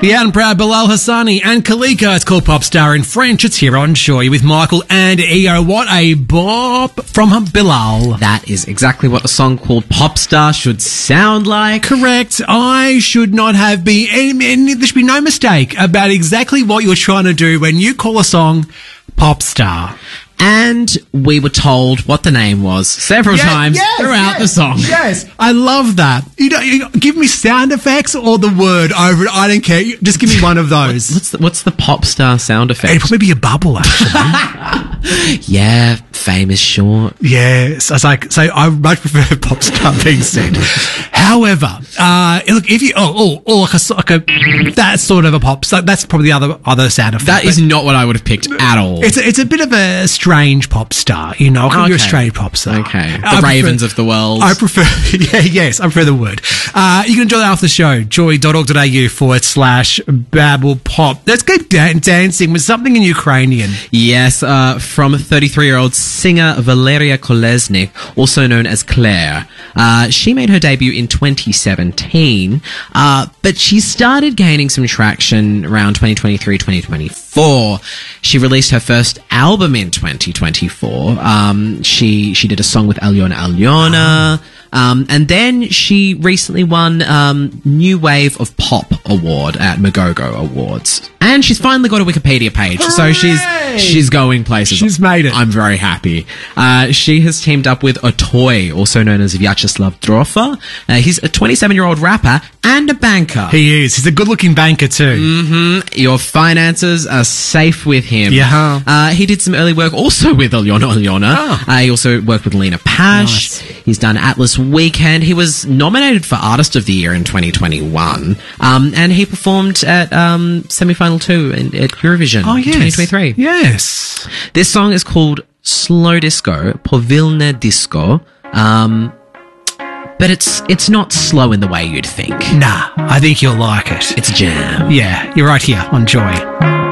The out and proud Bilal Hassani and Kalika. It's called Popstar in French. It's here on Joy with Michael and EO. What a bop from Bilal. That is exactly what a song called Popstar should sound like. Correct. I should not have been, there should be no mistake about exactly what you're trying to do when you call a song Popstar. And we were told what the name was several times throughout the song. Yes, I love that. You give me sound effects or the word over it. I don't care. Just give me one of those. What's the Popstar sound effect? It'd probably be a bubble, actually. Yeah, famous short. Yes, so I much prefer Popstar being said. However, look, if you that sort of a pop, so that's probably the other sound effect. That is not what I would have picked at all. It's a bit of a strange pop star, you know. You're a strange pop star. Okay, the Ravens of the world. I prefer, I prefer the word. You can enjoy that after the show. joy.org.au/Babble Pop. Let's keep dancing with something in Ukrainian. Yes, from 33-year-old singer Valeria Kolesnik, also known as Claire. She made her debut in 2017, but she started gaining some traction around 2023, 2024. She released her first album in 2024. She did a song with Alyona. And then she recently won New Wave of Pop Award at Magogo Awards. And she's finally got a Wikipedia page. Hooray! So she's going places. She's made it. I'm very happy. She has teamed up with Otoy, also known as Vyacheslav Drofa. He's a 27-year-old rapper and a banker. He is. He's a good-looking banker too. Mm-hmm. Your finances are safe with him. Yeah. He did some early work also with Alyona. Oh. He also worked with Lena Pash. Nice. He's done Atlas Weekend. He was nominated for Artist of the Year in 2021. And he performed at semi-final 2 at Eurovision 2023. Yes. This song is called Slow Disco, Povilne Disco. But it's not slow in the way you'd think. Nah, I think you'll like it. It's jam. Yeah, you're right here on Joy.